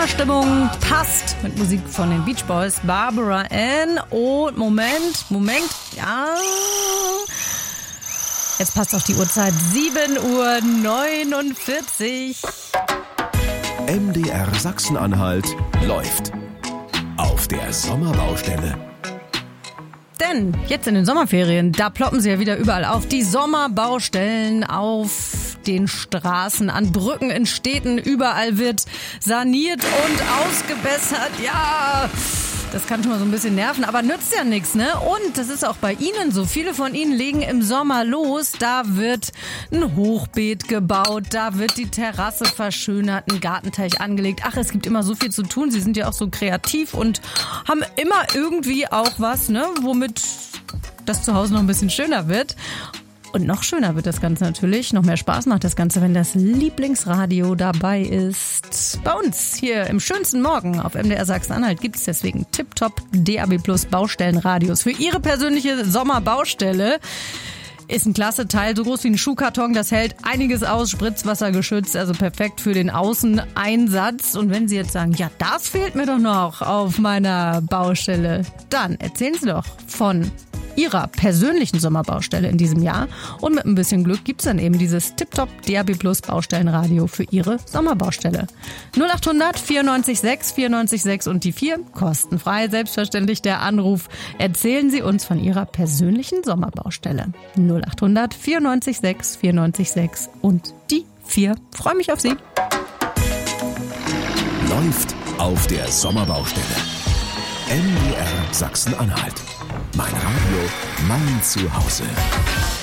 Sommerstimmung passt mit Musik von den Beach Boys, Barbara Ann. Und Moment, ja. Jetzt passt auf die Uhrzeit, 7:49 Uhr. MDR Sachsen-Anhalt läuft auf der Sommerbaustelle. Denn jetzt in den Sommerferien, da ploppen sie ja wieder überall auf. Die Sommerbaustellen auf den Straßen, an Brücken in Städten. Überall wird saniert und ausgebessert. Ja, das kann schon mal so ein bisschen nerven, aber nützt ja nichts, ne? Und das ist auch bei Ihnen so. Viele von Ihnen legen im Sommer los. Da wird ein Hochbeet gebaut, da wird die Terrasse verschönert, ein Gartenteich angelegt. Ach, es gibt immer so viel zu tun. Sie sind ja auch so kreativ und haben immer irgendwie auch was, ne, womit das Zuhause noch ein bisschen schöner wird. Und noch schöner wird das Ganze natürlich, noch mehr Spaß macht das Ganze, wenn das Lieblingsradio dabei ist. Bei uns hier im schönsten Morgen auf MDR Sachsen-Anhalt gibt es deswegen Tipptopp DAB+ Baustellenradios für Ihre persönliche Sommerbaustelle. Ist ein klasse Teil, so groß wie ein Schuhkarton, das hält einiges aus, spritzwassergeschützt, also perfekt für den Außeneinsatz. Und wenn Sie jetzt sagen, ja, das fehlt mir doch noch auf meiner Baustelle, dann erzählen Sie doch von Ihrer persönlichen Sommerbaustelle in diesem Jahr. Und mit ein bisschen Glück gibt's dann eben dieses Tipptopp DAB+ Baustellenradio für Ihre Sommerbaustelle. 0800 94 6 94 6 und die 4, kostenfrei, selbstverständlich der Anruf. Erzählen Sie uns von Ihrer persönlichen Sommerbaustelle. 0800 94 6 94 6 und die 4. Freue mich auf Sie. Läuft auf der Sommerbaustelle. MDR Sachsen-Anhalt. Mein Radio, mein Zuhause.